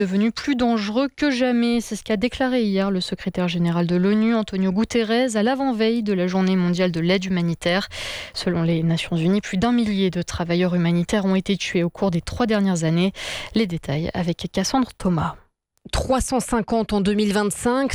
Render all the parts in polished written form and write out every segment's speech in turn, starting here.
devenu plus dangereux que jamais. C'est ce qu'a déclaré hier le secrétaire général de l'ONU, Antonio Guterres, à l'avant-veille de la Journée mondiale de l'aide humanitaire. Selon les Nations Unies, plus d'1 millier de travailleurs humanitaires ont été tués au cours des 3 dernières années. Les détails avec Cassandre Thomas. 350 en 2025,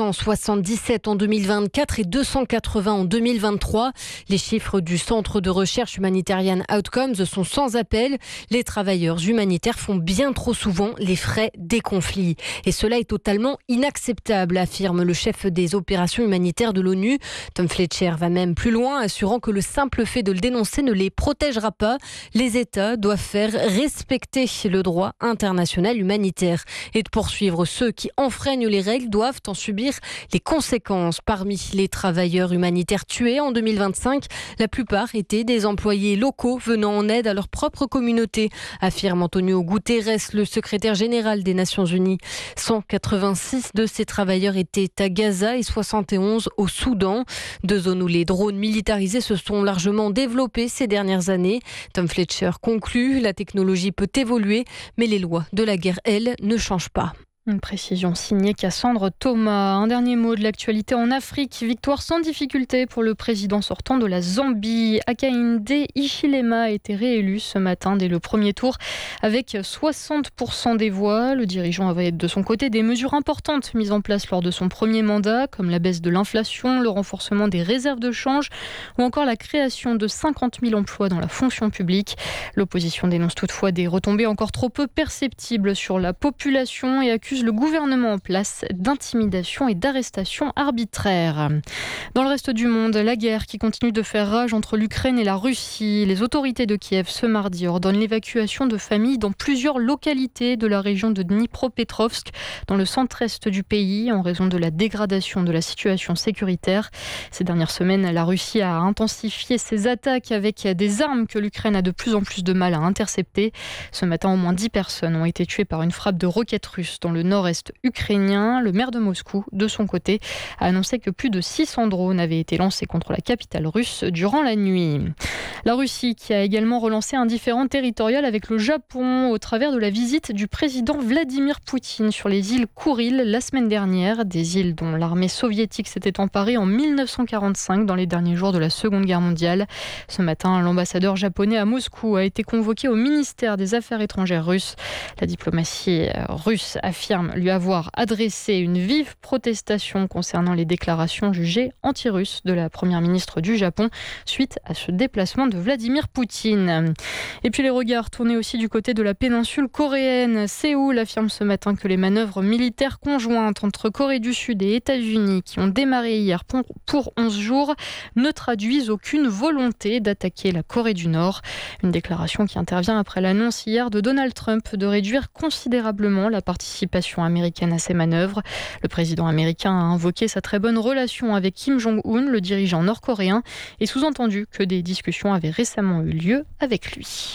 377 en 2024 et 280 en 2023. Les chiffres du Centre de recherche Humanitarian Outcomes sont sans appel. Les travailleurs humanitaires font bien trop souvent les frais des conflits. Et cela est totalement inacceptable, affirme le chef des opérations humanitaires de l'ONU. Tom Fletcher va même plus loin, assurant que le simple fait de le dénoncer ne les protégera pas. Les États doivent faire respecter le droit international humanitaire et de poursuivre ceux qui enfreignent les règles doivent en subir les conséquences. Parmi les travailleurs humanitaires tués en 2025, la plupart étaient des employés locaux venant en aide à leur propre communauté, affirme Antonio Guterres, le secrétaire général des Nations Unies. 186 de ces travailleurs étaient à Gaza et 71 au Soudan, deux zones où les drones militarisés se sont largement développés ces dernières années. Tom Fletcher conclut, la technologie peut évoluer, mais les lois de la guerre, elles, ne changent pas. Une précision signée Cassandre Thomas. Un dernier mot de l'actualité en Afrique. Victoire sans difficulté pour le président sortant de la Zambie. Hakainde Hichilema a été réélu ce matin dès le premier tour avec 60% des voix. Le dirigeant avait de son côté des mesures importantes mises en place lors de son premier mandat, comme la baisse de l'inflation, le renforcement des réserves de change ou encore la création de 50 000 emplois dans la fonction publique. L'opposition dénonce toutefois des retombées encore trop peu perceptibles sur la population et accuse le gouvernement en place d'intimidation et d'arrestation arbitraire. Dans le reste du monde, la guerre qui continue de faire rage entre l'Ukraine et la Russie. Les autorités de Kiev ce mardi ordonnent l'évacuation de familles dans plusieurs localités de la région de Dnipropetrovsk, dans le centre-est du pays, en raison de la dégradation de la situation sécuritaire. Ces dernières semaines, la Russie a intensifié ses attaques avec des armes que l'Ukraine a de plus en plus de mal à intercepter. Ce matin, au moins 10 personnes ont été tuées par une frappe de roquettes russes dans le nord-est ukrainien. Le maire de Moscou, de son côté, a annoncé que plus de 600 drones avaient été lancés contre la capitale russe durant la nuit. La Russie qui a également relancé un différend territorial avec le Japon au travers de la visite du président Vladimir Poutine sur les îles Kouril la semaine dernière, des îles dont l'armée soviétique s'était emparée en 1945 dans les derniers jours de la Seconde Guerre mondiale. Ce matin, l'ambassadeur japonais à Moscou a été convoqué au ministère des Affaires étrangères russe. La diplomatie russe affirme lui avoir adressé une vive protestation concernant les déclarations jugées anti-russes de la première ministre du Japon suite à ce déplacement de Vladimir Poutine. Et puis les regards tournés aussi du côté de la péninsule coréenne. Séoul affirme ce matin que les manœuvres militaires conjointes entre Corée du Sud et États-Unis qui ont démarré hier pour 11 jours ne traduisent aucune volonté d'attaquer la Corée du Nord. Une déclaration qui intervient après l'annonce hier de Donald Trump de réduire considérablement la participation américaine à ces manœuvres. Le président américain a invoqué sa très bonne relation avec Kim Jong-un, le dirigeant nord-coréen, et sous-entendu que des discussions avaient récemment eu lieu avec lui.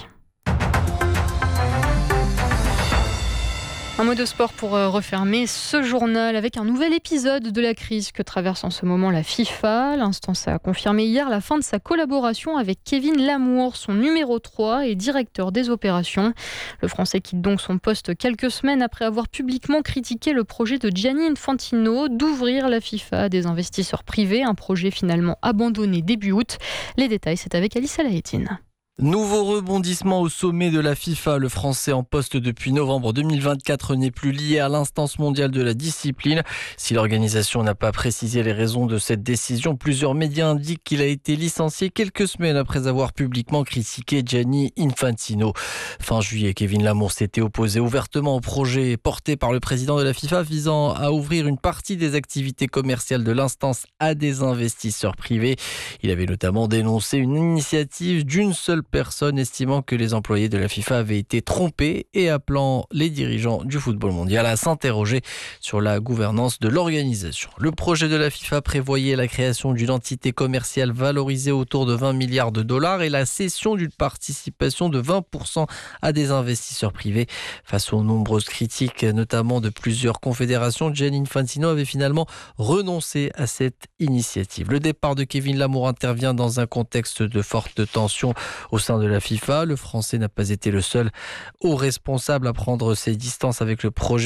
Un mot de sport pour refermer ce journal avec un nouvel épisode de la crise que traverse en ce moment la FIFA. L'instance a confirmé hier la fin de sa collaboration avec Kevin Lamour, son numéro 3 et directeur des opérations. Le Français quitte donc son poste quelques semaines après avoir publiquement critiqué le projet de Gianni Infantino d'ouvrir la FIFA à des investisseurs privés, un projet finalement abandonné début août. Les détails, c'est avec Alice Alaïtine. Nouveau rebondissement au sommet de la FIFA. Le Français en poste depuis novembre 2024 n'est plus lié à l'instance mondiale de la discipline. Si l'organisation n'a pas précisé les raisons de cette décision, plusieurs médias indiquent qu'il a été licencié quelques semaines après avoir publiquement critiqué Gianni Infantino. Fin juillet, Kevin Lamour s'était opposé ouvertement au projet porté par le président de la FIFA visant à ouvrir une partie des activités commerciales de l'instance à des investisseurs privés. Il avait notamment dénoncé une initiative d'une seule personne, estimant que les employés de la FIFA avaient été trompés et appelant les dirigeants du football mondial à s'interroger sur la gouvernance de l'organisation. Le projet de la FIFA prévoyait la création d'une entité commerciale valorisée autour de 20 milliards de dollars et la cession d'une participation de 20% à des investisseurs privés. Face aux nombreuses critiques, notamment de plusieurs confédérations, Gianni Infantino avait finalement renoncé à cette initiative. Le départ de Kevin Lamour intervient dans un contexte de forte tension au Au sein de la FIFA, le Français n'a pas été le seul haut responsable à prendre ses distances avec le projet